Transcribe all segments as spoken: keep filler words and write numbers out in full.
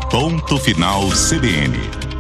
Ponto Final C B N.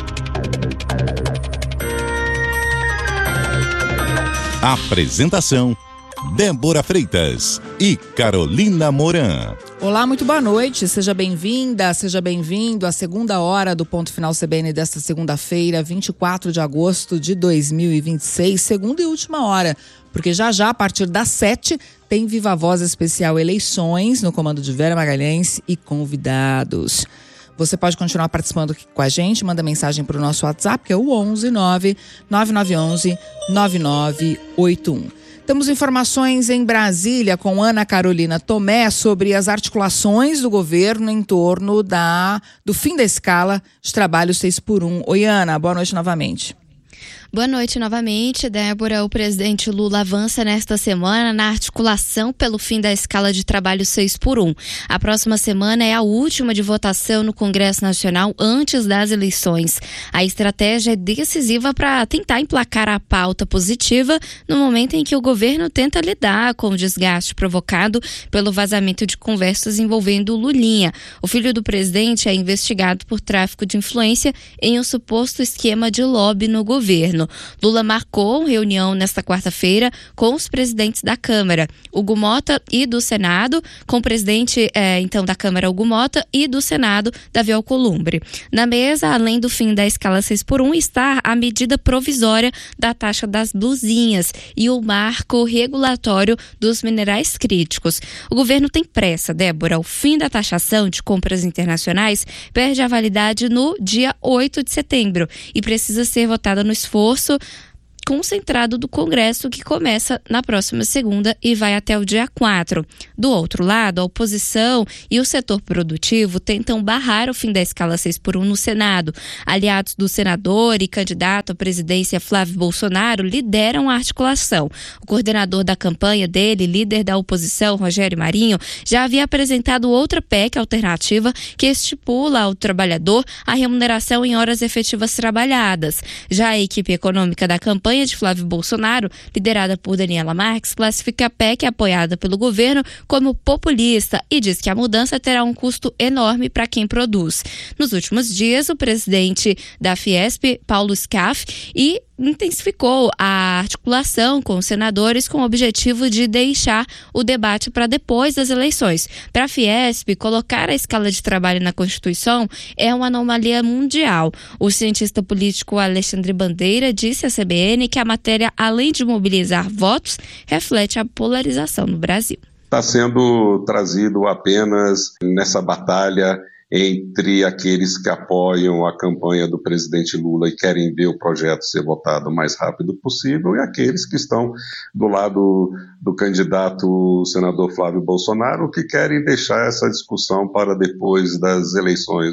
Apresentação: Débora Freitas e Carolina Moran. Olá, muito boa noite, seja bem-vinda, seja bem-vindo à segunda hora do Ponto Final C B N desta segunda-feira, vinte e quatro de agosto de dois mil e vinte e seis, segunda e última hora, porque já já, a partir das sete, tem Viva Voz Especial Eleições no comando de Vera Magalhães e convidados. Você pode continuar participando aqui com a gente, manda mensagem para o nosso WhatsApp, que é o onze nove nove nove um um nove nove oito um. Temos informações em Brasília com Ana Carolina Tomé sobre as articulações do governo em torno da, do fim da escala de trabalho seis por um. Oi, Ana, boa noite novamente. Boa noite novamente, Débora. O presidente Lula avança nesta semana na articulação pelo fim da escala de trabalho seis por um. A próxima semana é a última de votação no Congresso Nacional antes das eleições. A estratégia é decisiva para tentar emplacar a pauta positiva no momento em que o governo tenta lidar com o desgaste provocado pelo vazamento de conversas envolvendo Lulinha. O filho do presidente é investigado por tráfico de influência em um suposto esquema de lobby no governo. Lula marcou reunião nesta quarta-feira com os presidentes da Câmara, Hugo Mota, e do Senado, com o presidente eh, então da Câmara, Hugo Mota, e do Senado, Davi Alcolumbre. Na mesa, além do fim da escala seis por um, está a medida provisória da taxa das blusinhas e o marco regulatório dos minerais críticos. O governo tem pressa, Débora. O fim da taxação de compras internacionais perde a validade no dia oito de setembro e precisa ser votada no esforço concentrado do Congresso, que começa na próxima segunda e vai até o dia quatro. Do outro lado, a oposição e o setor produtivo tentam barrar o fim da escala seis por um no Senado. Aliados do senador e candidato à presidência Flávio Bolsonaro lideram a articulação. O coordenador da campanha dele, líder da oposição, Rogério Marinho, já havia apresentado outra P E C alternativa que estipula ao trabalhador a remuneração em horas efetivas trabalhadas. Já a equipe econômica da campanha de Flávio Bolsonaro, liderada por Daniela Marques, classifica a P E C apoiada pelo governo como populista e diz que a mudança terá um custo enorme para quem produz. Nos últimos dias, o presidente da Fiesp, Paulo Scaff, e intensificou a articulação com os senadores com o objetivo de deixar o debate para depois das eleições. Para a Fiesp, colocar a escala de trabalho na Constituição é uma anomalia mundial. O cientista político Alexandre Bandeira disse à C B N que a matéria, além de mobilizar votos, reflete a polarização no Brasil. Está sendo trazido apenas nessa batalha entre aqueles que apoiam a campanha do presidente Lula e querem ver o projeto ser votado o mais rápido possível, e aqueles que estão do lado do candidato senador Flávio Bolsonaro, que querem deixar essa discussão para depois das eleições.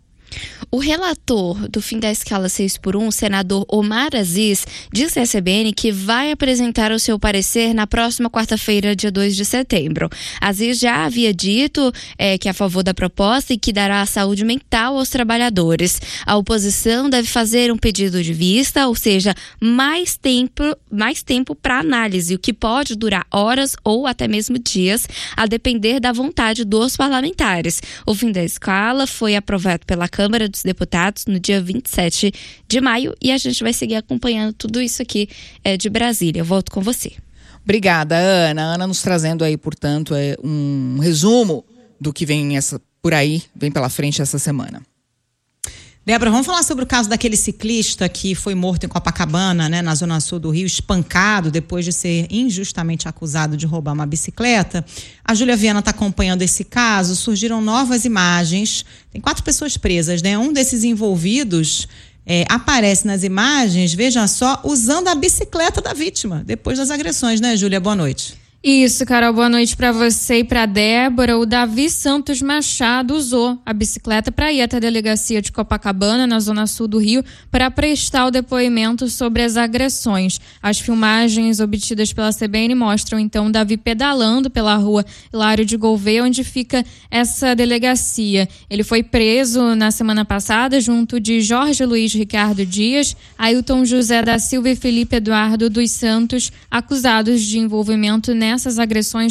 O relator do fim da escala seis por um, o senador Omar Aziz, disse à C B N que vai apresentar o seu parecer na próxima quarta-feira, dia dois de setembro. Aziz já havia dito é, que é a favor da proposta e que dará a saúde mental aos trabalhadores. A oposição deve fazer um pedido de vista, ou seja, mais tempo, mais tempo para análise, o que pode durar horas ou até mesmo dias, a depender da vontade dos parlamentares. O fim da escala foi aprovado pela Câmara dos Deputados no dia vinte e sete de maio e a gente vai seguir acompanhando tudo isso aqui é, de Brasília. Eu volto com você. Obrigada, Ana. Ana nos trazendo aí, portanto, é um resumo do que vem essa, por aí, vem pela frente essa semana. Débora, vamos falar sobre o caso daquele ciclista que foi morto em Copacabana, né, na zona sul do Rio, espancado depois de ser injustamente acusado de roubar uma bicicleta. A Júlia Viana está acompanhando esse caso, surgiram novas imagens, tem quatro pessoas presas, né? Um desses envolvidos é, aparece nas imagens, veja só, usando a bicicleta da vítima, depois das agressões, né, Júlia? Boa noite. Isso, Carol, boa noite para você e para Débora. O Davi Santos Machado usou a bicicleta para ir até a delegacia de Copacabana, na zona sul do Rio, para prestar o depoimento sobre as agressões. As filmagens obtidas pela C B N mostram, então, o Davi pedalando pela rua Hilário de Gouveia, onde fica essa delegacia. Ele foi preso na semana passada, junto de Jorge Luiz Ricardo Dias, Ailton José da Silva e Felipe Eduardo dos Santos, acusados de envolvimento nessa essas agressões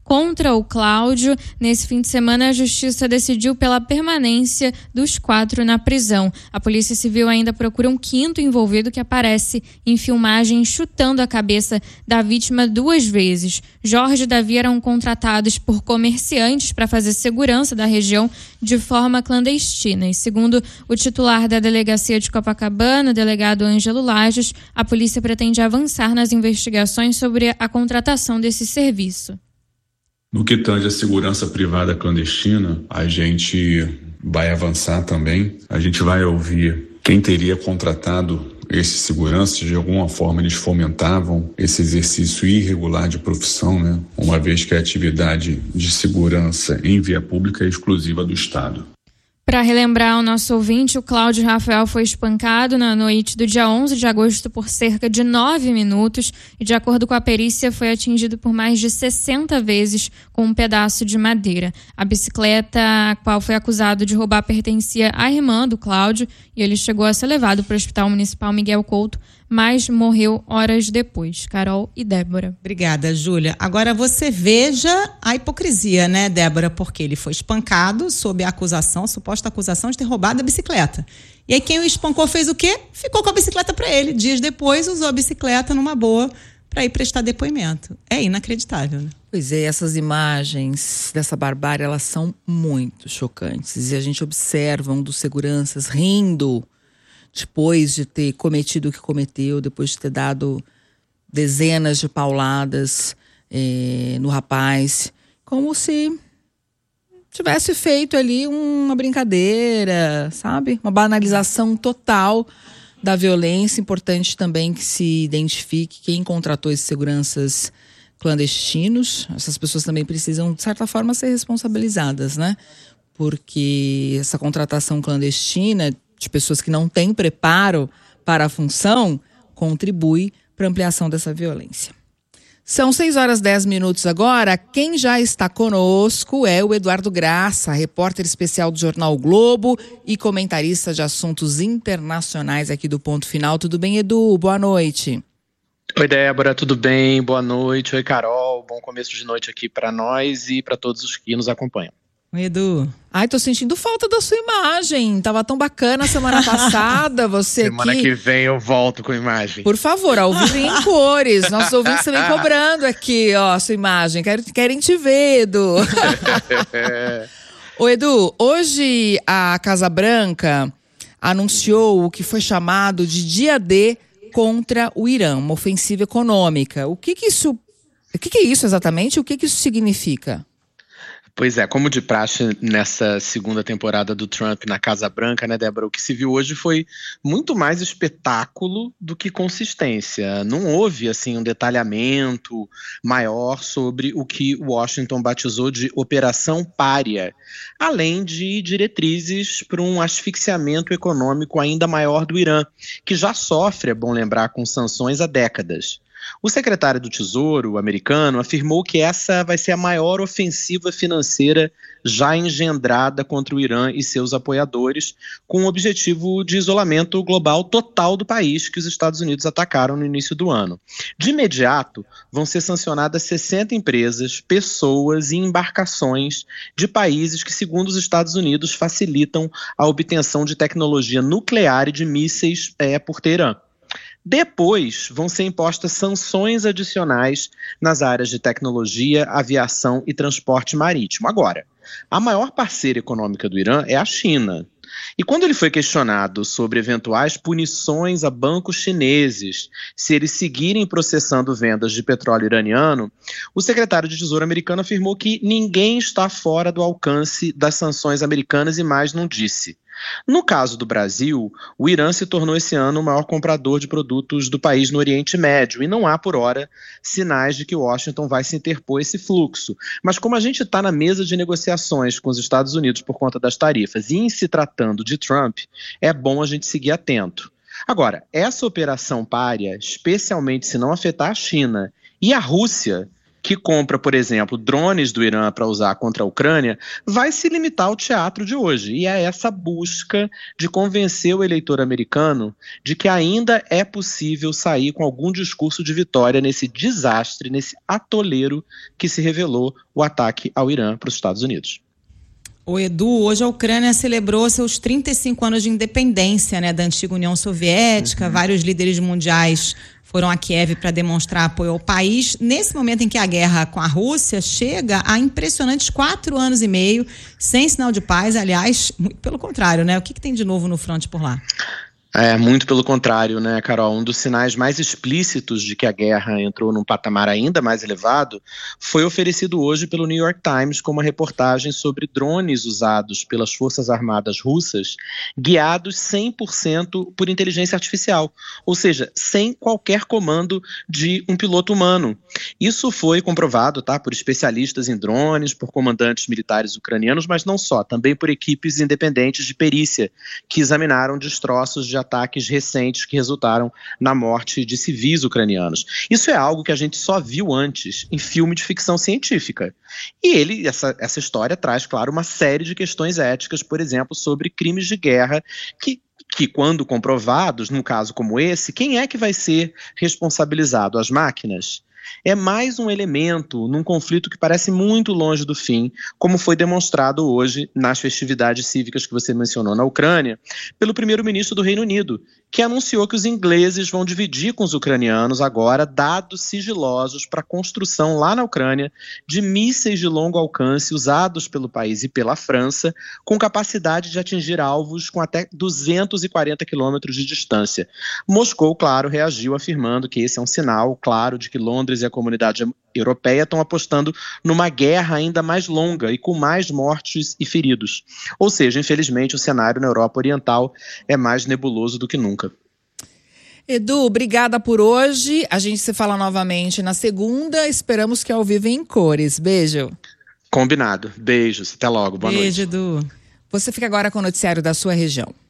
contra o Cláudio. Nesse fim de semana, a justiça decidiu pela permanência dos quatro na prisão. A Polícia Civil ainda procura um quinto envolvido que aparece em filmagem chutando a cabeça da vítima duas vezes. Jorge e Davi eram contratados por comerciantes para fazer segurança da região de forma clandestina. E segundo o titular da Delegacia de Copacabana, o delegado Ângelo Lages, a polícia pretende avançar nas investigações sobre a contratação desse serviço. No que tange a segurança privada clandestina, a gente vai avançar também. A gente vai ouvir quem teria contratado esses seguranças. De alguma forma eles fomentavam esse exercício irregular de profissão, né? Uma vez que a atividade de segurança em via pública é exclusiva do Estado. Para relembrar o nosso ouvinte, o Cláudio Rafael foi espancado na noite do dia onze de agosto por cerca de nove minutos e, de acordo com a perícia, foi atingido por mais de sessenta vezes com um pedaço de madeira. A bicicleta a qual foi acusado de roubar pertencia à irmã do Cláudio e ele chegou a ser levado para o Hospital Municipal Miguel Couto, mas morreu horas depois. Carol e Débora. Obrigada, Júlia. Agora você veja a hipocrisia, né, Débora? Porque ele foi espancado sob a acusação, a suposta acusação de ter roubado a bicicleta. E aí quem o espancou fez o quê? Ficou com a bicicleta para ele. Dias depois usou a bicicleta numa boa para ir prestar depoimento. É inacreditável, né? Pois é, essas imagens dessa barbárie, elas são muito chocantes. E a gente observa um dos seguranças rindo depois de ter cometido o que cometeu, depois de ter dado dezenas de pauladas eh, no rapaz, como se tivesse feito ali uma brincadeira, sabe? Uma banalização total da violência. Importante também que se identifique quem contratou esses seguranças clandestinos. Essas pessoas também precisam, de certa forma, ser responsabilizadas, né? Porque essa contratação clandestina de pessoas que não têm preparo para a função, contribui para a ampliação dessa violência. São seis horas e dez minutos agora. Quem já está conosco é o Eduardo Graça, repórter especial do Jornal Globo e comentarista de assuntos internacionais aqui do Ponto Final. Tudo bem, Edu? Boa noite. Oi, Débora, tudo bem? Boa noite. Oi, Carol. Bom começo de noite aqui para nós e para todos os que nos acompanham. Oi, Edu. Ai, tô sentindo falta da sua imagem. Tava tão bacana semana passada, você Semana aqui. que vem eu volto com imagem. Por favor, ao vivo e em cores. Nossos ouvintes também cobrando aqui, ó, a sua imagem. Querem, querem te ver, Edu. Ô, Edu, hoje a Casa Branca anunciou o que foi chamado de dia D contra o Irã, uma ofensiva econômica. O que que isso, o que que é isso exatamente? O que que isso significa? Pois é, como de praxe nessa segunda temporada do Trump na Casa Branca, né, Débora? O que se viu hoje foi muito mais espetáculo do que consistência. Não houve, assim, um detalhamento maior sobre o que Washington batizou de Operação Pária, além de diretrizes para um asfixiamento econômico ainda maior do Irã, que já sofre, é bom lembrar, com sanções há décadas. O secretário do Tesouro americano afirmou que essa vai ser a maior ofensiva financeira já engendrada contra o Irã e seus apoiadores, com o objetivo de isolamento global total do país que os Estados Unidos atacaram no início do ano. De imediato, vão ser sancionadas sessenta empresas, pessoas e embarcações de países que, segundo os Estados Unidos, facilitam a obtenção de tecnologia nuclear e de mísseis é, por Teherã. Depois, vão ser impostas sanções adicionais nas áreas de tecnologia, aviação e transporte marítimo. Agora, a maior parceira econômica do Irã é a China. E quando ele foi questionado sobre eventuais punições a bancos chineses se eles seguirem processando vendas de petróleo iraniano, o secretário de Tesouro americano afirmou que ninguém está fora do alcance das sanções americanas e mais não disse. No caso do Brasil, o Irã se tornou esse ano o maior comprador de produtos do país no Oriente Médio e não há, por hora, sinais de que Washington vai se interpor esse fluxo. Mas como a gente está na mesa de negociações com os Estados Unidos por conta das tarifas e em se tratando de Trump, é bom a gente seguir atento. Agora, essa operação pária, especialmente se não afetar a China e a Rússia, que compra, por exemplo, drones do Irã para usar contra a Ucrânia, vai se limitar ao teatro de hoje. E é essa busca de convencer o eleitor americano de que ainda é possível sair com algum discurso de vitória nesse desastre, nesse atoleiro que se revelou o ataque ao Irã para os Estados Unidos. O Edu, hoje a Ucrânia celebrou seus trinta e cinco anos de independência, né, da antiga União Soviética. Uhum. Vários líderes mundiais foram a Kiev para demonstrar apoio ao país. Nesse momento em que a guerra com a Rússia chega a impressionantes quatro anos e meio, sem sinal de paz, aliás, muito pelo contrário, né? O que, que tem de novo no fronte por lá? É, muito pelo contrário, né, Carol? Um dos sinais mais explícitos de que a guerra entrou num patamar ainda mais elevado foi oferecido hoje pelo New York Times com uma reportagem sobre drones usados pelas Forças Armadas russas, guiados cem por cento por inteligência artificial, ou seja, sem qualquer comando de um piloto humano. Isso foi comprovado, tá, por especialistas em drones, por comandantes militares ucranianos, mas não só, também por equipes independentes de perícia, que examinaram destroços de ataques recentes que resultaram na morte de civis ucranianos. Isso é algo que a gente só viu antes em filme de ficção científica. E ele, essa, essa história traz, claro, uma série de questões éticas, por exemplo, sobre crimes de guerra que que quando comprovados, num caso como esse, quem é que vai ser responsabilizado? As máquinas? É mais um elemento num conflito que parece muito longe do fim, como foi demonstrado hoje nas festividades cívicas que você mencionou na Ucrânia, pelo primeiro-ministro do Reino Unido, que anunciou que os ingleses vão dividir com os ucranianos agora dados sigilosos para a construção lá na Ucrânia de mísseis de longo alcance usados pelo país e pela França, com capacidade de atingir alvos com até duzentos e quarenta quilômetros de distância. Moscou, claro, reagiu afirmando que esse é um sinal claro de que Londres e a comunidade europeia estão apostando numa guerra ainda mais longa e com mais mortes e feridos. Ou seja, infelizmente, o cenário na Europa Oriental é mais nebuloso do que nunca. Edu, obrigada por hoje. A gente se fala novamente na segunda. Esperamos que ao vivo em cores. Beijo. Combinado. Beijos. Até logo. Boa noite. Beijo, Edu. Você fica agora com o noticiário da sua região.